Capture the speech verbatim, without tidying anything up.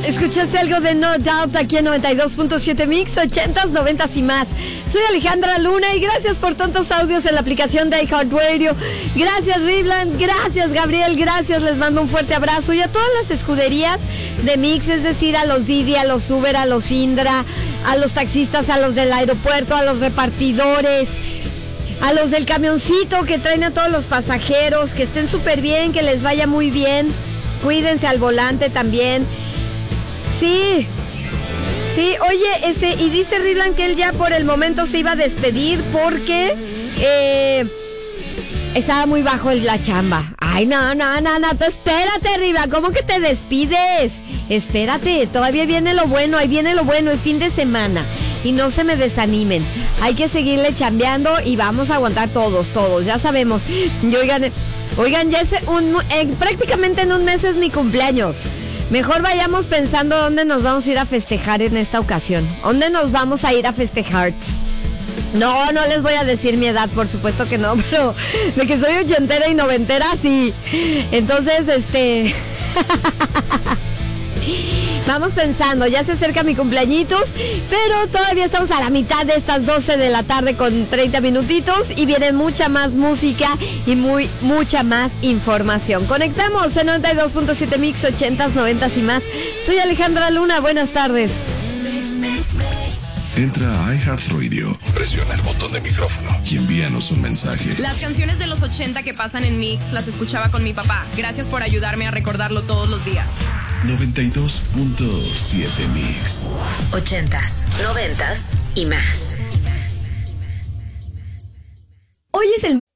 Escuchaste algo de No Doubt aquí en noventa y dos punto siete Mix, ochentas, noventas y más. Soy Alejandra Luna y gracias por tantos audios en la aplicación de iHeartRadio. Gracias Rivland, gracias Gabriel, gracias, les mando un fuerte abrazo. Y a todas las escuderías de Mix, es decir, a los Didi, a los Uber, a los Indra, a los taxistas, a los del aeropuerto, a los repartidores, a los del camioncito que traen a todos los pasajeros, que estén súper bien, que les vaya muy bien. Cuídense al volante también. Sí, sí, oye, este, y dice Rivland que él ya por el momento se iba a despedir porque eh, estaba muy bajo en la chamba. Ay, no, no, no, no, tú espérate, Rivland, ¿cómo que te despides? Espérate, todavía viene lo bueno, ahí viene lo bueno, es fin de semana. Y no se me desanimen, hay que seguirle chambeando y vamos a aguantar todos, todos, ya sabemos. Y oigan, oigan, ya es un, eh, prácticamente en un mes es mi cumpleaños. Mejor vayamos pensando dónde nos vamos a ir a festejar en esta ocasión. ¿Dónde nos vamos a ir a festejar? No, no les voy a decir mi edad, por supuesto que no, pero de que soy ochentera y noventera, sí. Entonces, este... vamos pensando, ya se acerca mi cumpleañitos, pero todavía estamos a la mitad de estas doce de la tarde con treinta minutitos y viene mucha más música y muy mucha más información. Conectamos en noventa y dos punto siete Mix, ochentas, noventas y más. Soy Alejandra Luna, buenas tardes. Entra a iHeartRadio, presiona el botón de micrófono y envíanos un mensaje. Las canciones de los ochenta que pasan en Mix las escuchaba con mi papá. Gracias por ayudarme a recordarlo todos los días. noventa y dos punto siete Mix. Ochentas, noventas y más. Hoy es el